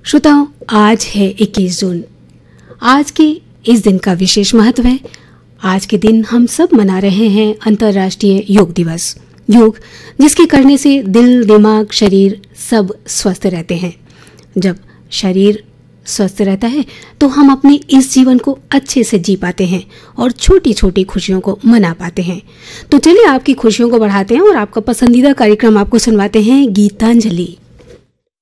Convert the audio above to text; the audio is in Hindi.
श्रोताओं, आज है 21 जून। आज के इस दिन का विशेष महत्व है। आज के दिन हम सब मना रहे हैं अंतर्राष्ट्रीय योग दिवस। योग जिसके करने से दिल, दिमाग, शरीर सब स्वस्थ रहते हैं। जब शरीर स्वस्थ रहता है तो हम अपने इस जीवन को अच्छे से जी पाते हैं और छोटी छोटी खुशियों को मना पाते हैं। तो चलिए आपकी खुशियों को बढ़ाते हैं और आपका पसंदीदा कार्यक्रम आपको सुनवाते हैं, गीतांजलि।